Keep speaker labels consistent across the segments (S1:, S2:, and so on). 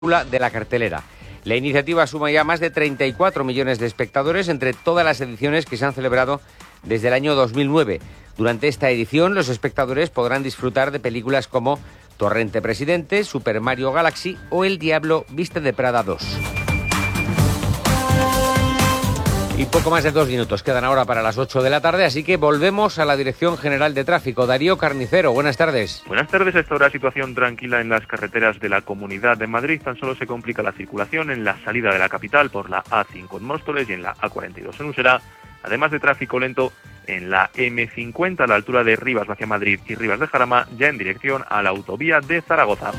S1: de la cartelera. La iniciativa suma ya más de 34 millones de espectadores entre todas las ediciones que se han celebrado desde el año 2009. Durante esta edición, los espectadores podrán disfrutar de películas como Torrente Presidente, Super Mario Galaxy o El Diablo Viste de Prada 2. Y poco más de 2 minutos quedan ahora para las 8 de la tarde, así que volvemos a la Dirección General de Tráfico. Darío Carnicero, buenas tardes.
S2: Buenas tardes. A esta hora situación tranquila en las carreteras de la Comunidad de Madrid. Tan solo se complica la circulación en la salida de la capital por la A5 en Móstoles y en la A42 en Usera, además de tráfico lento en la M50 a la altura de Rivas hacia Madrid y Rivas de Jarama, ya en dirección a la autovía de Zaragoza.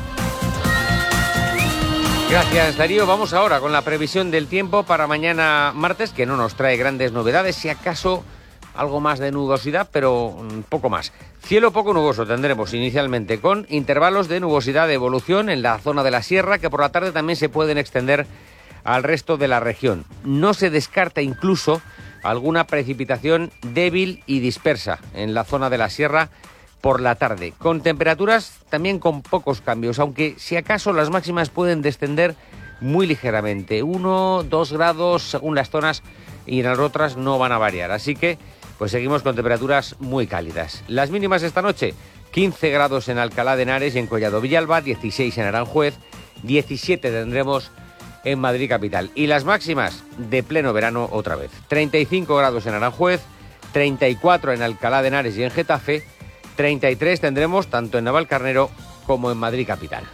S1: Gracias, Darío. Vamos ahora con la previsión del tiempo para mañana martes, que no nos trae grandes novedades, si acaso algo más de nubosidad, pero poco más. Cielo poco nuboso tendremos inicialmente, con intervalos de nubosidad de evolución en la zona de la sierra, que por la tarde también se pueden extender al resto de la región. No se descarta incluso alguna precipitación débil y dispersa en la zona de la sierra por la tarde, con temperaturas también con pocos cambios, aunque si acaso las máximas pueden descender muy ligeramente, 1-2 grados según las zonas, y en las otras no van a variar, así que pues seguimos con temperaturas muy cálidas. Las mínimas esta noche, 15 grados en Alcalá de Henares y en Collado Villalba, 16 en Aranjuez, 17 tendremos en Madrid capital, y las máximas de pleno verano otra vez, 35 grados en Aranjuez, 34 en Alcalá de Henares y en Getafe, 33 tendremos tanto en Navalcarnero como en Madrid capital.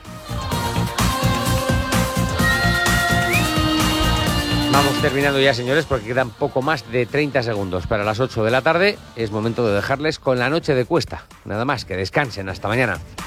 S1: Vamos terminando ya, señores, porque quedan poco más de 30 segundos para las 8 de la tarde. Es momento de dejarles con la noche de Cuesta. Nada más, que descansen. Hasta mañana.